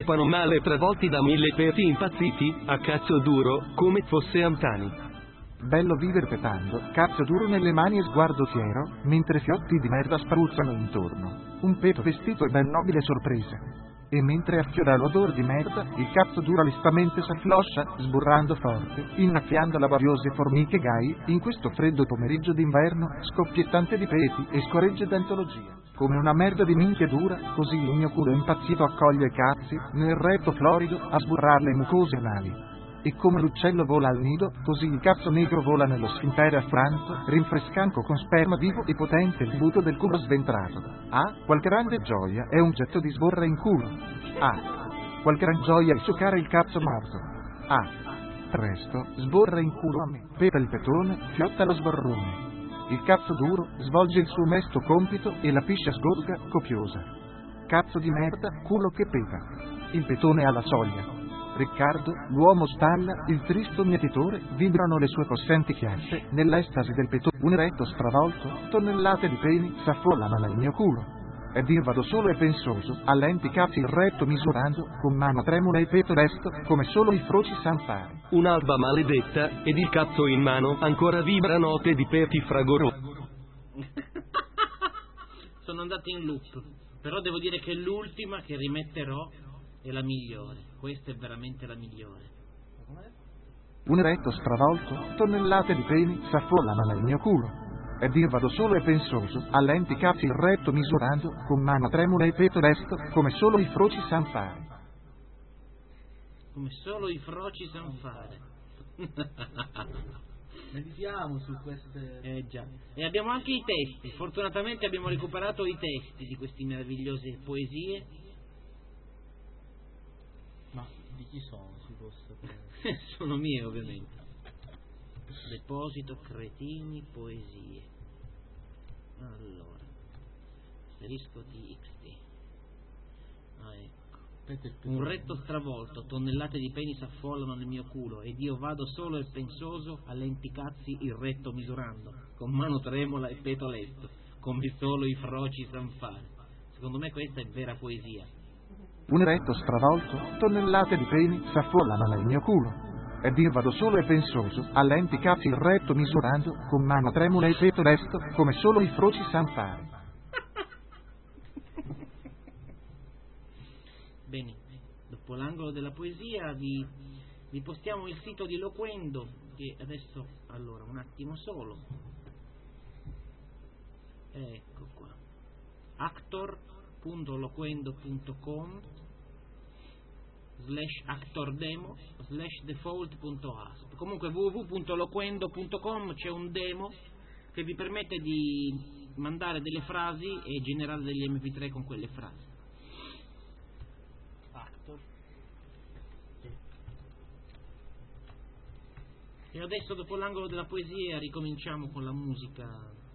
scappano male travolti da 1000 peti impazziti, a cazzo duro, come fosse Antani. Bello vivere petando, cazzo duro nelle mani e sguardo fiero, mentre fiotti di merda spruzzano intorno. Un peto vestito e ben nobile sorpresa. E mentre affiora l'odore di merda, il cazzo duro listamente s'affloscia, sburrando forte, innaffiando laboriose formiche gai, in questo freddo pomeriggio d'inverno, scoppiettante di peti e scoregge d'antologia. Come una merda di minchia dura, così il mio culo impazzito accoglie cazzi, nel retto florido, a sburrar le mucose anali. E come l'uccello vola al nido, così il cazzo negro vola nello sfintere affranto, rinfrescando con sperma vivo e potente il buto del culo sventrato. Ah, qual grande gioia è un getto di sborra in culo. Ah, qual gran gioia è succare il cazzo morto. Ah, presto, sborra in culo a me. Pepa il petone, fiotta lo sborrone. Il cazzo duro svolge il suo mesto compito e la piscia sgorga, copiosa. Cazzo di merda, culo che pepa. Il petone alla soglia. Riccardo, l'uomo stalla, il tristo mietitore, vibrano le sue possenti chiatte, nell'estasi del petone, un eretto stravolto, tonnellate di peni, s'affollano nel mio culo. Ed io vado solo e pensoso, a lenti cazzi il retto misurando, con mano tremula e peto resto, come solo i froci san fare. Un'alba maledetta, ed il cazzo in mano, ancora vibra note di peti fragorosi. Sono andato in loop, però devo dire che l'ultima che rimetterò è la migliore. Questa è veramente la migliore. Un eretto stravolto, tonnellate di peni, s'affollano nel mio culo. Ed io vado solo e pensoso, a lenti cazzi il retto misurando, con mano tremula e peto resto, come solo i froci san fare. Come solo i froci san fare. Meditiamo su queste... Già. E abbiamo anche i testi. Fortunatamente abbiamo recuperato i testi di queste meravigliose poesie. Ma di chi sono, si può sapere? Sono mie, ovviamente. Deposito Cretini Poesie. Allora, asterisco TXT. Ah, ecco. Un retto stravolto, tonnellate di peni s'affollano nel mio culo, ed io vado solo e pensoso a lenti cazzi il retto misurando, con mano tremola e peto lesto, come solo i froci san fare. Secondo me questa è vera poesia. Un eretto stravolto, tonnellate di peni, s'affollano nel mio culo. Ed io vado solo e pensoso, a lenti cazzi il retto misurando, con mano tremula e peto resto, come solo i froci san fare. Bene, dopo l'angolo della poesia vi postiamo il sito di Loquendo, che adesso, allora, un attimo solo. Ecco qua. actor.loquendo.com /actordemo /default.asp. Comunque www.loquendo.com, c'è un demo che vi permette di mandare delle frasi e generare degli mp3 con quelle frasi. Actor. E adesso, dopo l'angolo della poesia, ricominciamo con la musica